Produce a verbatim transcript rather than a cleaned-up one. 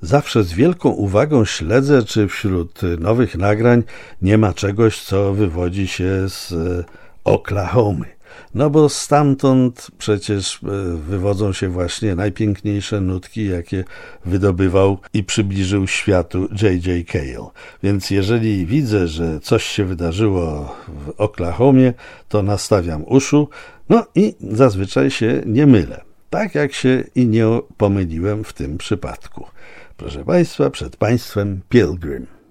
Zawsze z wielką uwagą śledzę, czy wśród nowych nagrań nie ma czegoś, co wywodzi się z Oklahomy. No bo stamtąd przecież wywodzą się właśnie najpiękniejsze nutki, jakie wydobywał i przybliżył światu J J Cale. Więc jeżeli widzę, że coś się wydarzyło w Oklahomie, to nastawiam uszu, no i zazwyczaj się nie mylę. Tak jak się i nie pomyliłem w tym przypadku. Proszę Państwa, przed Państwem Pilgrim.